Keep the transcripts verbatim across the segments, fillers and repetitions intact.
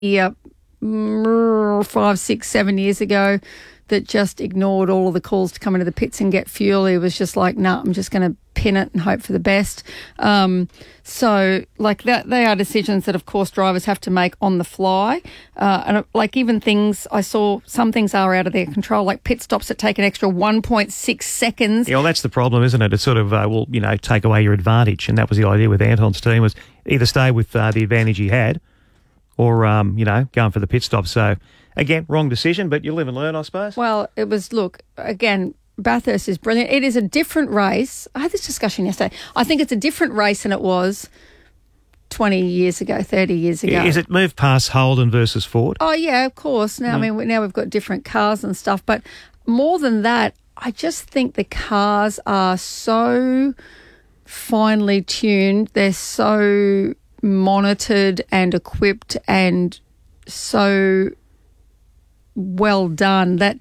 yeah, five, six, seven years ago that just ignored all of the calls to come into the pits and get fuel. He was just like, no, nah, I'm just going to pin it and hope for the best. Um, so, like, that, they are decisions that, of course, drivers have to make on the fly. Uh, and, like, even things, I saw some things are out of their control, like pit stops that take an extra one point six seconds. Yeah, well, that's the problem, isn't it? It sort of uh, will, you know, take away your advantage. And that was the idea with Anton's team, was either stay with uh, the advantage he had or, um, you know, going for the pit stop. So, again, wrong decision, but you live and learn, I suppose. Well, it was, look, again, Bathurst is brilliant. It is a different race. I had this discussion yesterday. I think it's a different race than it was twenty years ago, thirty years ago. Is it moved past Holden versus Ford? Oh, yeah, of course. Now, mm. I mean, now we've got different cars and stuff. But more than that, I just think the cars are so finely tuned. They're so monitored and equipped and so well done that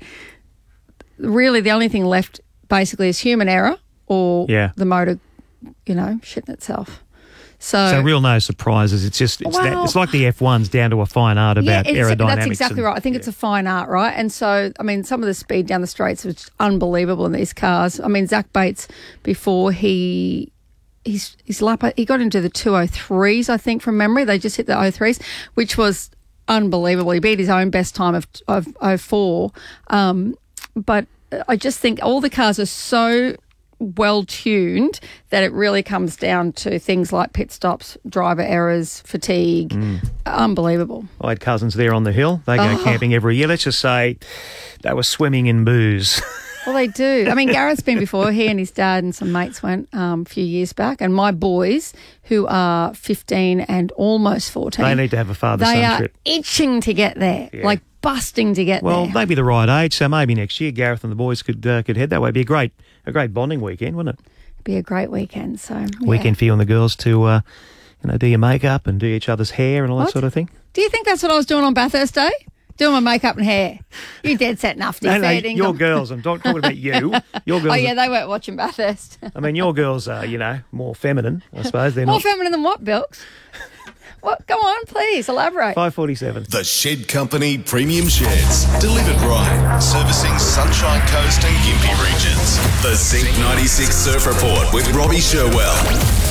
really the only thing left basically is human error or yeah. the motor, you know, shitting itself. So, so real no surprises. It's just it's, well, that, it's like the F one's down to a fine art about yeah, aerodynamics. That's exactly and, right. I think yeah. it's a fine art, right? And so, I mean, some of the speed down the straights was unbelievable in these cars. I mean, Zach Bates, before he he's his lap, he got into the two oh threes, I think, from memory. They just hit the oh threes, which was unbelievable. He beat his own best time of of oh four. Um, but I just think all the cars are so well tuned that it really comes down to things like pit stops, driver errors, fatigue. Mm. Unbelievable. I had cousins there on the hill. They go oh. camping every year. Let's just say they were swimming in booze. Well, they do. I mean, Gareth's been before. He and his dad and some mates went um, a few years back. And my boys, who are fifteen and almost fourteen. They need to have a father-son trip. They are itching to get there, yeah. like busting to get well, there. Well, maybe the right age. So maybe next year Gareth and the boys could uh, could head that way. It'd be a great, a great bonding weekend, wouldn't it? It'd be a great weekend. So yeah. Weekend for you and the girls to, uh, you know, do your makeup and do each other's hair and all what? that sort of thing. Do you think that's what I was doing on Bathurst Day? Doing my makeup and hair. You dead set enough, no, no, your girls. I'm talking about you. Your girls. Oh, yeah, they weren't watching Bathurst. I mean, your girls are, you know, more feminine, I suppose. They're more not... feminine than what, Bilks? What? Go on, please, elaborate. five forty-seven. The Shed Company Premium Sheds. Delivered right. Servicing Sunshine Coast and Gympie regions. The Zinc ninety-six Surf Report with Robbie Sherwell.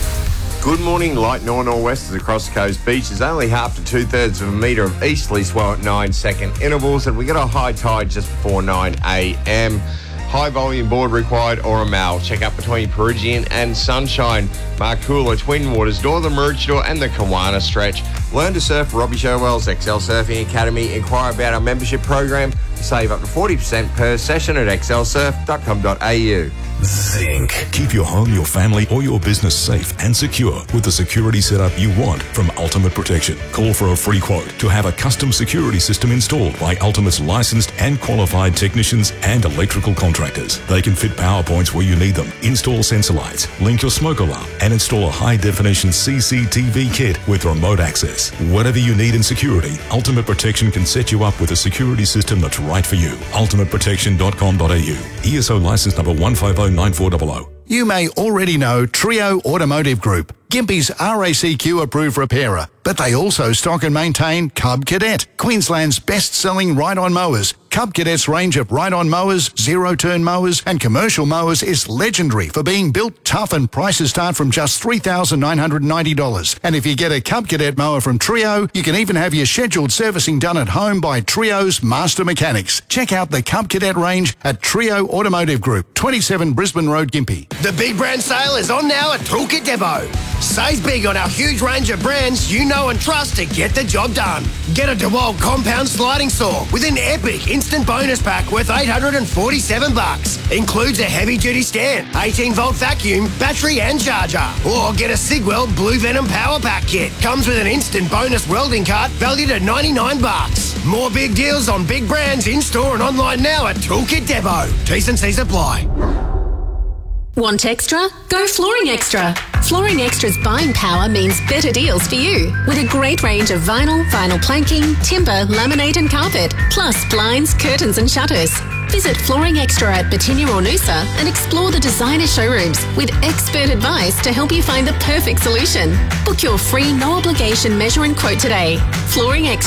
Good morning. Light nor nor'westers across the coast beaches. Only half to two-thirds of a metre of easterly swell at nine-second intervals. And we get a high tide just before nine a.m. High volume board required or a mal. Check out between Peregian and Sunshine, Markoola, Twin Waters, Northern Maroochydore and the Kawana stretch. Learn to surf Robbie Sherwell's X L Surfing Academy. Inquire about our membership program. Save up to forty percent per session at x l surf dot com dot a u. Zinc. Keep your home, your family or your business safe and secure with the security setup you want from Ultimate Protection. Call for a free quote to have a custom security system installed by Ultimate's licensed and qualified technicians and electrical contractors. They can fit power points where you need them, install sensor lights, link your smoke alarm and install a high-definition C C T V kit with remote access. Whatever you need in security, Ultimate Protection can set you up with a security system that's right for you. ultimate protection dot com dot a u. E S O license number one five zero nine four zero zero. You may already know Trio Automotive Group, Gympie's R A C Q approved repairer, but they also stock and maintain Cub Cadet, Queensland's best-selling ride-on mowers. Cub Cadet's range of ride-on mowers, zero-turn mowers and commercial mowers is legendary for being built tough, and prices start from just three thousand nine hundred ninety dollars. And if you get a Cub Cadet mower from Trio, you can even have your scheduled servicing done at home by Trio's master mechanics. Check out the Cub Cadet range at Trio Automotive Group, twenty-seven Brisbane Road, Gympie. The big brand sale is on now at Toolkit Depot. Save big on our huge range of brands you know and trust to get the job done. Get a DeWalt compound sliding saw with an epic instant bonus pack worth eight hundred forty-seven bucks. Includes a heavy-duty stand, eighteen volt vacuum, battery and charger. Or get a Sigwell Blue Venom Power Pack kit. Comes with an instant bonus welding cart valued at ninety-nine bucks. More big deals on big brands in-store and online now at Toolkit Depot. T's and C's apply. Want extra? Go Flooring Extra. Flooring Extra's buying power means better deals for you. With a great range of vinyl, vinyl planking, timber, laminate and carpet, plus blinds, curtains and shutters. Visit Flooring Extra at Batinia or Noosa and explore the designer showrooms with expert advice to help you find the perfect solution. Book your free no obligation measure and quote today. Flooring Extra.